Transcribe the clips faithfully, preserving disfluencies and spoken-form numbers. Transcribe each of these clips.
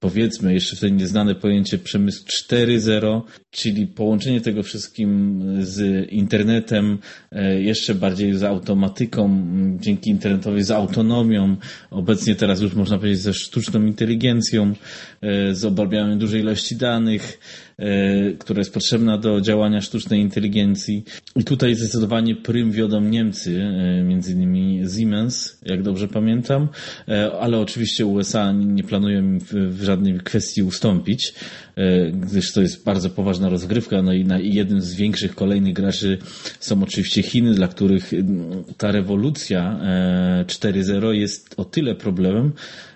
powiedzmy jeszcze wtedy nieznane pojęcie przemysł cztery zero, czyli połączenie tego wszystkim z internetem, jeszcze bardziej z automatyką, dzięki internetowi z autonomią, obecnie teraz już można powiedzieć ze sztuczną inteligencją, z obrabianiem dużej ilości danych, która jest potrzebna do działania sztucznej inteligencji. I tutaj zdecydowanie prym wiodą Niemcy, między innymi Siemens, jak dobrze pamiętam, ale oczywiście U S A nie planują w żadnej kwestii ustąpić, gdyż to jest bardzo poważna rozgrywka, no i, na, i jednym z większych kolejnych graczy są oczywiście Chiny, dla których ta rewolucja cztery zero jest o tyle problemem,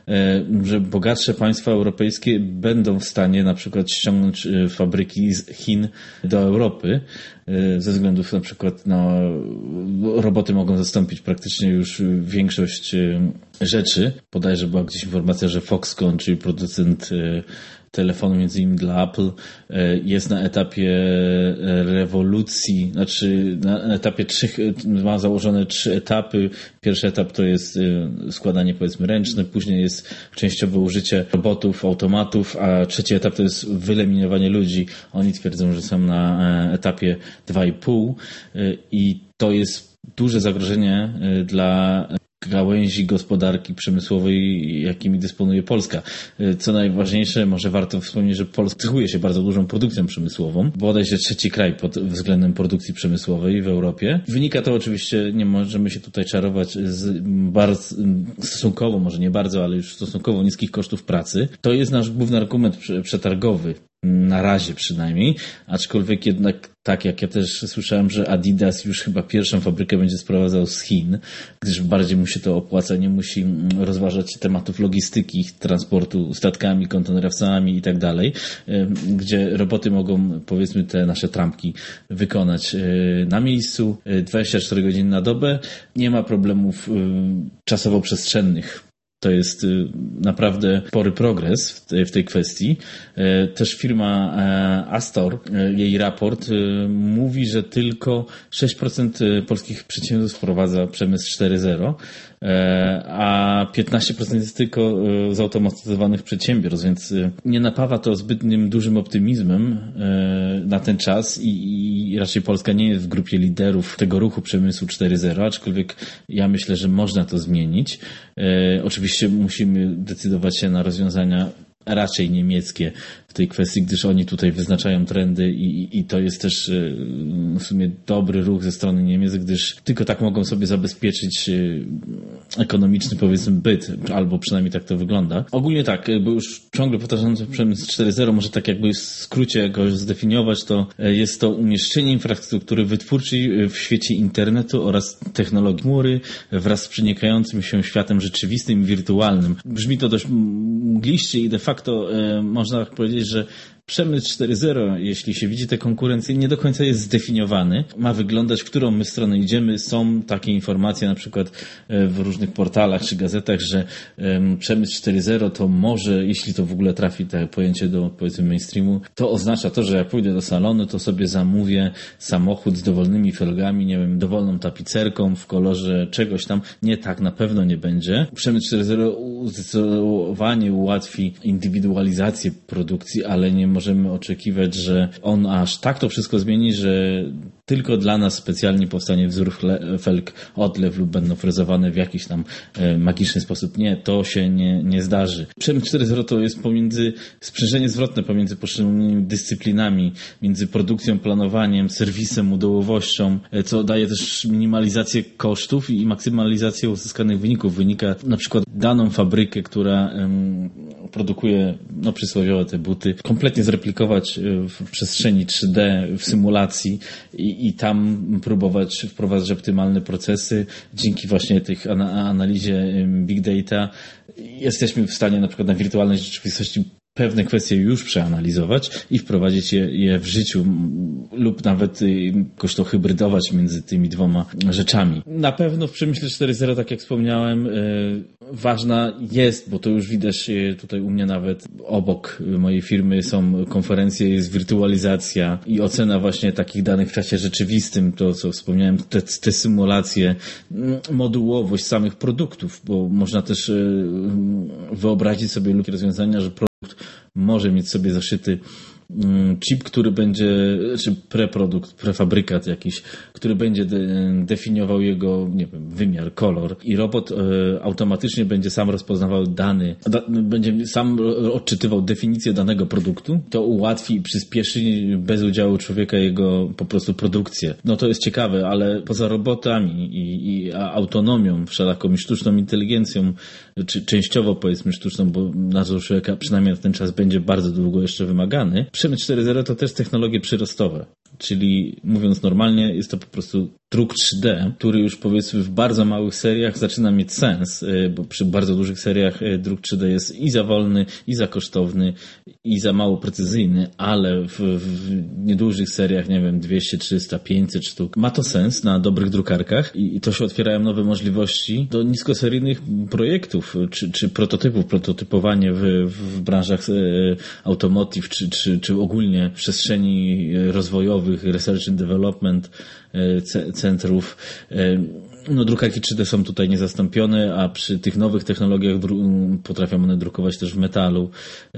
że bogatsze państwa europejskie będą w stanie na przykład ściągnąć fabryki z Chin do Europy, ze względów na przykład no, roboty mogą zastąpić praktycznie już większość rzeczy. Bodajże była gdzieś informacja, że Foxconn, czyli producent telefonu między innymi dla Apple, jest na etapie rewolucji, znaczy na etapie trzech, ma założone trzy etapy. Pierwszy etap to jest składanie powiedzmy ręczne, później jest częściowe użycie robotów, automatów, a trzeci etap to jest wyeliminowanie ludzi. Oni twierdzą, że są na etapie dwa i pół i to jest duże zagrożenie dla gałęzi gospodarki przemysłowej, jakimi dysponuje Polska. Co najważniejsze, może warto wspomnieć, że Polska cechuje się bardzo dużą produkcją przemysłową. Bodajże trzeci kraj pod względem produkcji przemysłowej w Europie. Wynika to oczywiście, nie możemy się tutaj czarować, z bardzo, stosunkowo, może nie bardzo, ale już stosunkowo niskich kosztów pracy. To jest nasz główny argument przetargowy. Na razie przynajmniej, aczkolwiek jednak tak jak ja też słyszałem, że Adidas już chyba pierwszą fabrykę będzie sprowadzał z Chin, gdyż bardziej mu się to opłaca, nie musi rozważać tematów logistyki, transportu statkami, kontenerowcami i tak dalej, gdzie roboty mogą powiedzmy te nasze trampki wykonać na miejscu, dwadzieścia cztery godziny na dobę, nie ma problemów czasowo-przestrzennych. To jest naprawdę spory progres w tej, w tej kwestii. Też firma Astor, jej raport mówi, że tylko sześć procent polskich przedsiębiorstw wprowadza przemysł cztery zero, a piętnaście procent jest tylko zautomatyzowanych przedsiębiorstw, więc nie napawa to zbytnim dużym optymizmem na ten czas i, i raczej Polska nie jest w grupie liderów tego ruchu przemysłu cztery zero, aczkolwiek ja myślę, że można to zmienić. Oczywiście musimy decydować się na rozwiązania raczej niemieckie w tej kwestii, gdyż oni tutaj wyznaczają trendy i, i to jest też w sumie dobry ruch ze strony Niemiec, gdyż tylko tak mogą sobie zabezpieczyć ekonomiczny powiedzmy byt, albo przynajmniej tak to wygląda. Ogólnie tak, bo już ciągle powtarzając przemysł cztery zero, może tak jakby w skrócie go zdefiniować, to jest to umieszczenie infrastruktury wytwórczej w świecie internetu oraz technologii chmury wraz z przenikającym się światem rzeczywistym i wirtualnym. Brzmi to dość mgliście i de facto e, można powiedzieć, że przemysł cztery zero, jeśli się widzi tę konkurencję, nie do końca jest zdefiniowany. Ma wyglądać, w którą my stronę idziemy. Są takie informacje na przykład w różnych portalach czy gazetach, że przemysł cztery zero to może, jeśli to w ogóle trafi to pojęcie do powiedzmy mainstreamu, to oznacza to, że jak pójdę do salonu, to sobie zamówię samochód z dowolnymi felgami, nie wiem, dowolną tapicerką w kolorze czegoś tam. Nie, tak na pewno nie będzie. Przemysł cztery zero zdecydowanie ułatwi indywidualizację produkcji, ale nie możemy oczekiwać, że on aż tak to wszystko zmieni, że tylko dla nas specjalnie powstanie wzór felg odlew lub będą frezowane w jakiś tam magiczny sposób. Nie, to się nie, nie zdarzy. Przemysł cztery zero to jest pomiędzy, sprzężenie zwrotne pomiędzy poszczególnymi dyscyplinami, między produkcją, planowaniem, serwisem, udołowością, co daje też minimalizację kosztów i maksymalizację uzyskanych wyników. Wynika na przykład daną fabrykę, która um, produkuje no przysłowiowe te buty, kompletnie zreplikować w przestrzeni trzy D, w symulacji i, i tam próbować wprowadzać optymalne procesy. Dzięki właśnie tych analizie big data jesteśmy w stanie na przykład na wirtualnej rzeczywistości pewne kwestie już przeanalizować i wprowadzić je, je w życiu lub nawet jakoś to hybrydować między tymi dwoma rzeczami. Na pewno w przemyśle cztery zero, tak jak wspomniałem, ważna jest, bo to już widać tutaj u mnie nawet obok mojej firmy są konferencje, jest wirtualizacja i ocena właśnie takich danych w czasie rzeczywistym, to co wspomniałem, te, te symulacje, modułowość samych produktów, bo można też wyobrazić sobie ludzkie rozwiązania, że może mieć sobie zaszyty chip, który będzie, czy preprodukt, prefabrykat jakiś, który będzie de, definiował jego, nie wiem, wymiar, kolor i robot e, automatycznie będzie sam rozpoznawał dany, da, będzie sam odczytywał definicję danego produktu, to ułatwi i przyspieszy bez udziału człowieka jego po prostu produkcję. No to jest ciekawe, ale poza robotami i, i autonomią, wszelaką sztuczną inteligencją, czy częściowo powiedzmy sztuczną, bo nadzór człowieka przynajmniej na ten czas będzie bardzo długo jeszcze wymagany. Przemysł cztery zero to też technologie przyrostowe, czyli mówiąc normalnie jest to po prostu druk trzy D, który już powiedzmy w bardzo małych seriach zaczyna mieć sens, bo przy bardzo dużych seriach druk trzy D jest i za wolny, i za kosztowny, i za mało precyzyjny, ale w, w niedużych seriach, nie wiem, dwieście, trzysta, pięćset sztuk, ma to sens na dobrych drukarkach i, i to się otwierają nowe możliwości do niskoseryjnych projektów, czy, czy prototypów, prototypowanie w, w branżach automotive, czy, czy, czy ogólnie w przestrzeni rozwojowych, research and development, centrów. No, drukarki trzy D są tutaj niezastąpione, a przy tych nowych technologiach dru- potrafią one drukować też w metalu.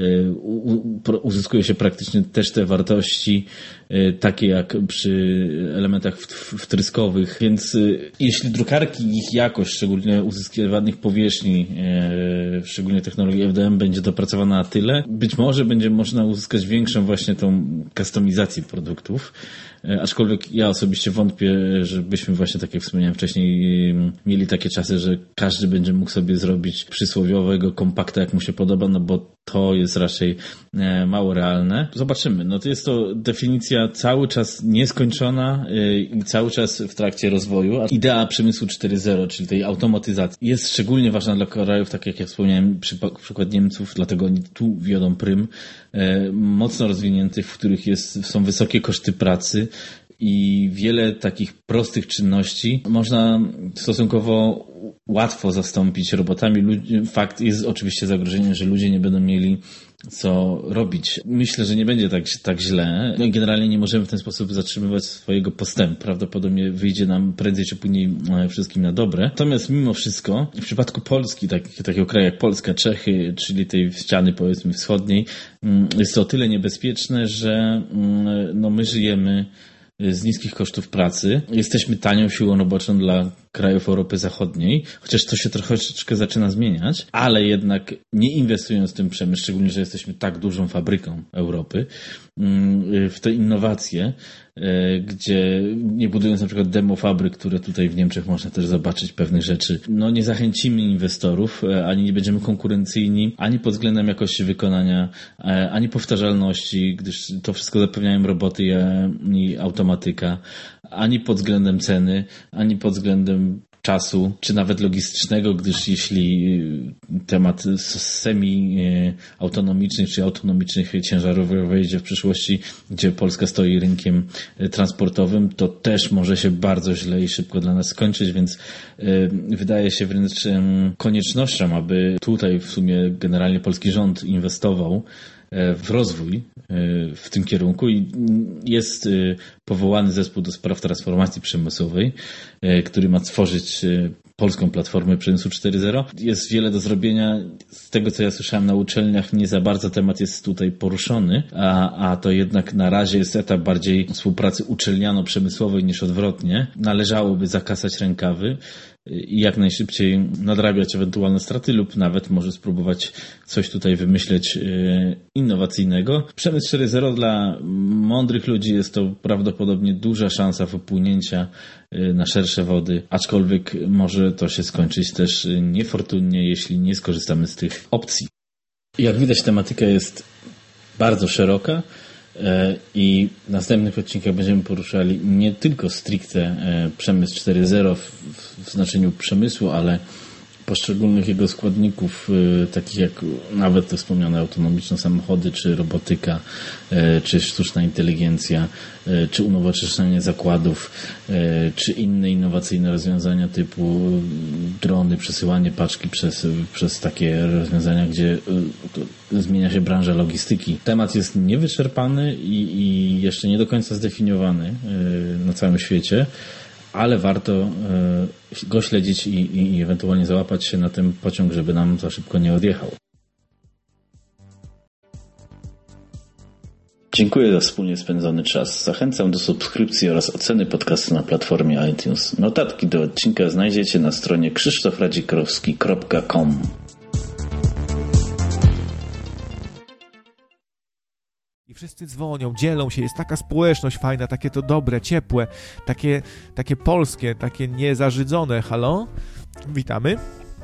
U- u- uzyskuje się praktycznie też te wartości, takie jak przy elementach wtryskowych, więc jeśli drukarki, ich jakość, szczególnie uzyskiwanych powierzchni, szczególnie technologii F D M będzie dopracowana na tyle, być może będzie można uzyskać większą właśnie tą kustomizację produktów. Aczkolwiek ja osobiście wątpię, żebyśmy właśnie, tak jak wspomniałem wcześniej, mieli takie czasy, że każdy będzie mógł sobie zrobić przysłowiowego kompakta, jak mu się podoba, no bo to jest raczej mało realne. Zobaczymy. No to jest to definicja cały czas nieskończona i cały czas w trakcie rozwoju. A idea przemysłu cztery zero, czyli tej automatyzacji, jest szczególnie ważna dla krajów, tak jak ja wspomniałem, przykład Niemców, dlatego oni tu wiodą prym, mocno rozwiniętych, w których jest, są wysokie koszty pracy i wiele takich prostych czynności można stosunkowo łatwo zastąpić robotami. Fakt jest oczywiście zagrożeniem, że ludzie nie będą mieli co robić. Myślę, że nie będzie tak, tak źle. No, generalnie nie możemy w ten sposób zatrzymywać swojego postępu. Prawdopodobnie wyjdzie nam prędzej czy później wszystkim na dobre. Natomiast mimo wszystko, w przypadku Polski, tak, takiego kraju jak Polska, Czechy, czyli tej ściany powiedzmy wschodniej, jest to o tyle niebezpieczne, że no, my żyjemy z niskich kosztów pracy. Jesteśmy tanią siłą roboczą dla krajów Europy Zachodniej, chociaż to się troszeczkę zaczyna zmieniać, ale jednak nie inwestując w ten przemysł, szczególnie, że jesteśmy tak dużą fabryką Europy, w te innowacje, gdzie nie budując na przykład demo fabryk, które tutaj w Niemczech można też zobaczyć pewnych rzeczy, no nie zachęcimy inwestorów, ani nie będziemy konkurencyjni, ani pod względem jakości wykonania, ani powtarzalności, gdyż to wszystko zapewniają roboty i automatyka, ani pod względem ceny, ani pod względem czasu, czy nawet logistycznego, gdyż jeśli temat semi-autonomicznych czy autonomicznych ciężarówek wejdzie w przyszłości, gdzie Polska stoi rynkiem transportowym, to też może się bardzo źle i szybko dla nas skończyć, więc wydaje się wręcz koniecznością, aby tutaj w sumie generalnie polski rząd inwestował w rozwój w tym kierunku i jest powołany zespół do spraw transformacji przemysłowej, który ma tworzyć polską platformę przemysłu cztery zero. Jest wiele do zrobienia. Z tego, co ja słyszałem na uczelniach, nie za bardzo temat jest tutaj poruszony, a, a to jednak na razie jest etap bardziej współpracy uczelniano-przemysłowej niż odwrotnie. Należałoby zakasać rękawy i jak najszybciej nadrabiać ewentualne straty lub nawet może spróbować coś tutaj wymyśleć innowacyjnego. Przemysł cztery zero dla mądrych ludzi jest to prawdopodobnie duża szansa wypłynięcia na szersze wody, aczkolwiek może to się skończyć też niefortunnie, jeśli nie skorzystamy z tych opcji. Jak widać, tematyka jest bardzo szeroka i w następnych odcinkach będziemy poruszali nie tylko stricte przemysł cztery zero w, w znaczeniu przemysłu, ale poszczególnych jego składników, takich jak nawet te wspomniane autonomiczne samochody, czy robotyka, czy sztuczna inteligencja, czy unowocześnienie zakładów, czy inne innowacyjne rozwiązania typu drony, przesyłanie paczki przez, przez takie rozwiązania, gdzie zmienia się branża logistyki. Temat jest niewyczerpany i, i jeszcze nie do końca zdefiniowany na całym świecie, ale warto go śledzić i, i ewentualnie załapać się na ten pociąg, żeby nam za szybko nie odjechał. Dziękuję za wspólnie spędzony czas. Zachęcam do subskrypcji oraz oceny podcastu na platformie iTunes. Notatki do odcinka znajdziecie na stronie krzysztof radzikrowski kropka com. I wszyscy dzwonią, dzielą się, jest taka społeczność fajna, takie to dobre, ciepłe, takie, takie polskie, takie niezażydzone. Halo? Witamy.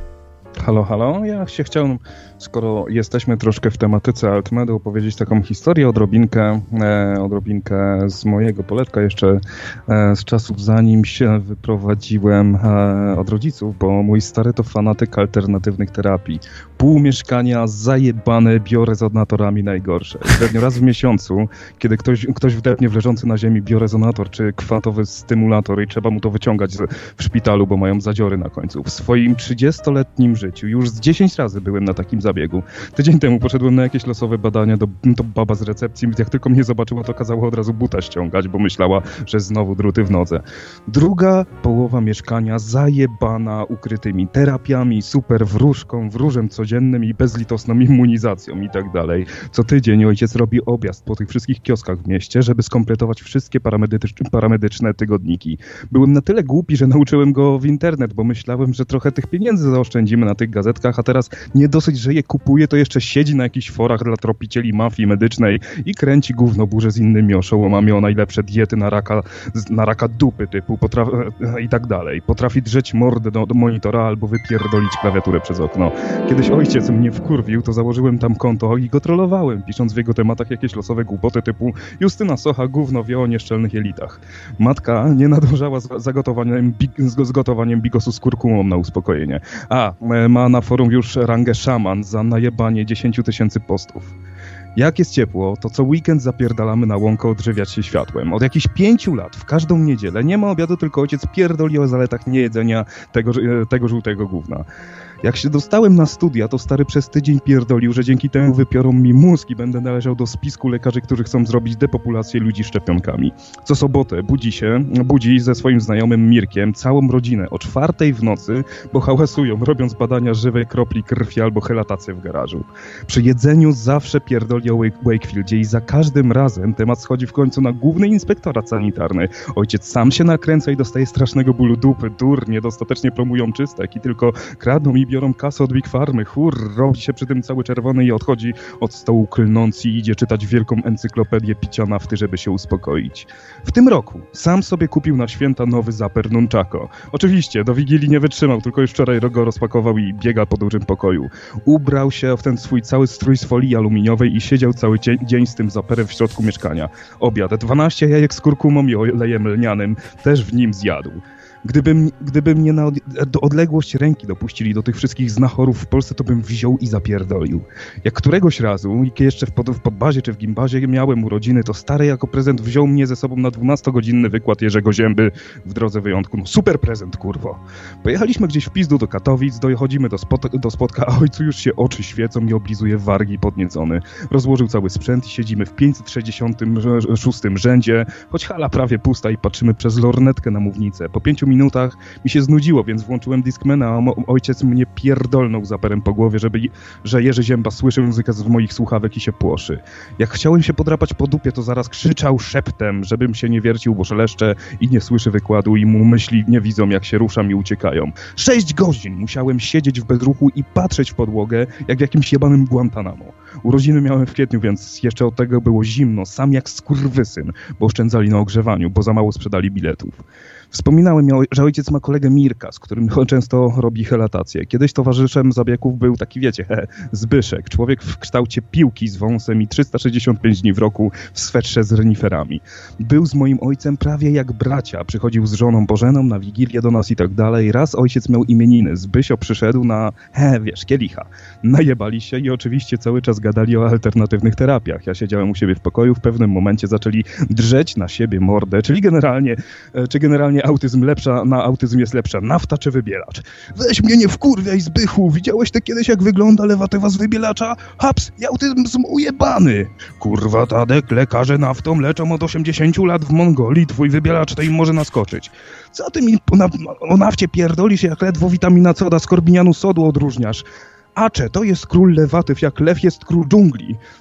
Halo, halo. Ja się chciałem, skoro jesteśmy troszkę w tematyce Altmedu, opowiedzieć taką historię, odrobinkę, e, odrobinkę z mojego poletka jeszcze e, z czasów, zanim się wyprowadziłem e, od rodziców, bo mój stary to fanatyk alternatywnych terapii. Pół mieszkania zajebane biorezonatorami najgorsze. Średnio raz w miesiącu, kiedy ktoś, ktoś wdepnie w leżący na ziemi biorezonator czy kwantowy stymulator i trzeba mu to wyciągać z, w szpitalu, bo mają zadziory na końcu. W swoim trzydziestoletnim życiu już z dziesięć razy byłem na takim zabiegu. Tydzień temu poszedłem na jakieś losowe badania, do, to baba z recepcji, jak tylko mnie zobaczyła, to kazała od razu buta ściągać, bo myślała, że znowu druty w nodze. Druga połowa mieszkania zajebana ukrytymi terapiami, super wróżką, wróżem codziennym i bezlitosną immunizacją i tak dalej. Co tydzień ojciec robi objazd po tych wszystkich kioskach w mieście, żeby skompletować wszystkie paramedyczne, paramedyczne tygodniki. Byłem na tyle głupi, że nauczyłem go w internet, bo myślałem, że trochę tych pieniędzy zaoszczędzimy na tych gazetkach, a teraz nie dosyć, że je kupuje, to jeszcze siedzi na jakichś forach dla tropicieli mafii medycznej i kręci gówno burzę z innymi oszołomami o najlepsze diety na raka, na raka dupy typu potrafi, i tak dalej. Potrafi drzeć mordę do, do monitora albo wypierdolić klawiaturę przez okno. Kiedyś ojciec mnie wkurwił, to założyłem tam konto i go trollowałem, pisząc w jego tematach jakieś losowe głupoty typu Justyna Socha gówno wie o nieszczelnych jelitach. Matka nie nadążała z, zagotowaniem, z gotowaniem bigosu z kurkumą na uspokojenie. A, ma na forum już rangę szaman za najebanie dziesięć tysięcy postów. Jak jest ciepło, to co weekend zapierdalamy na łąkę odżywiać się światłem. Od jakichś pięciu lat, w każdą niedzielę, nie ma obiadu, tylko ojciec pierdoli o zaletach niejedzenia tego, tego żółtego gówna. Jak się dostałem na studia, to stary przez tydzień pierdolił, że dzięki temu wypiorą mi mózg i będę należał do spisku lekarzy, którzy chcą zrobić depopulację ludzi szczepionkami. Co sobotę budzi się, budzi ze swoim znajomym Mirkiem całą rodzinę o czwartej w nocy, bo hałasują, robiąc badania żywej kropli krwi albo helatację w garażu. Przy jedzeniu zawsze pierdoli o Wakefieldzie i za każdym razem temat schodzi w końcu na główny inspektorat sanitarny. Ojciec sam się nakręca i dostaje strasznego bólu dupy, durnie, dostatecznie promują czystek i tylko kradną i biorą kasę od Big Farmy. Hur, robi się przy tym cały czerwony i odchodzi od stołu klnący i idzie czytać wielką encyklopedię picia nafty, żeby się uspokoić. W tym roku sam sobie kupił na święta nowy zaper nunchako. Oczywiście, do Wigilii nie wytrzymał, tylko już wczoraj go rozpakował i biega po dużym pokoju. Ubrał się w ten swój cały strój z folii aluminiowej i siedział cały cie- dzień z tym zaperem w środku mieszkania. Obiad, dwanaście jajek z kurkumą i olejem lnianym też w nim zjadł. Gdybym, gdyby mnie na od, do odległość ręki dopuścili do tych wszystkich znachorów w Polsce, to bym wziął i zapierdolił. Jak któregoś razu, jeszcze w, pod, w podbazie czy w gimbazie miałem urodziny, to stary jako prezent wziął mnie ze sobą na dwunastogodzinny wykład Jerzego Zięby w drodze wyjątku. No super prezent, kurwo. Pojechaliśmy gdzieś w pizdu do Katowic, dochodzimy do, spot, do spotka, a ojcu już się oczy świecą i oblizuje wargi podniecony. Rozłożył cały sprzęt i siedzimy w pięćset sześćdziesiątym szóstym rzędzie, choć hala prawie pusta i patrzymy przez lornetkę na mównicę. Po pięciu minutach mi się znudziło, więc włączyłem Discmana, a ojciec mnie pierdolnął zaperem po głowie, żeby, że Jerzy Zięba słyszy muzykę z moich słuchawek i się płoszy. Jak chciałem się podrapać po dupie, to zaraz krzyczał szeptem, żebym się nie wiercił, bo szeleszczę i nie słyszy wykładu i mu myśli nie widzą, jak się ruszam i uciekają. Sześć godzin musiałem siedzieć w bezruchu i patrzeć w podłogę, jak w jakimś jebanym Guantanamo. Urodziny miałem w kwietniu, więc jeszcze od tego było zimno, sam jak skurwysyn, bo oszczędzali na ogrzewaniu, bo za mało sprzedali biletów. Wspominałem, że ojciec ma kolegę Mirka, z którym często robi helatację. Kiedyś towarzyszem zabiegów był taki, wiecie, he, Zbyszek, człowiek w kształcie piłki z wąsem i trzysta sześćdziesiąt pięć dni w roku w swetrze z reniferami. Był z moim ojcem prawie jak bracia, przychodził z żoną Bożeną na Wigilię do nas i tak dalej. Raz ojciec miał imieniny, Zbysio przyszedł na, he, wiesz, kielicha. Najebali się i oczywiście cały czas gadali o alternatywnych terapiach. Ja siedziałem u siebie w pokoju, w pewnym momencie zaczęli drzeć na siebie mordę, czyli generalnie, czy generalnie autyzm lepsza, na autyzm jest lepsza nafta czy wybielacz. Weź mnie nie wkurwiaj, Zbychu, widziałeś ty kiedyś jak wygląda lewatywa z wybielacza? Haps, autyzm ujebany. Kurwa Tadek, lekarze naftą leczą od osiemdziesięciu lat w Mongolii, twój wybielacz to im może naskoczyć. Co ty mi na, o nafcie pierdolisz, jak ledwo witamina C od skorbinianu sodu odróżniasz? Acze, to jest król lewatyw, jak lew jest król dżungli.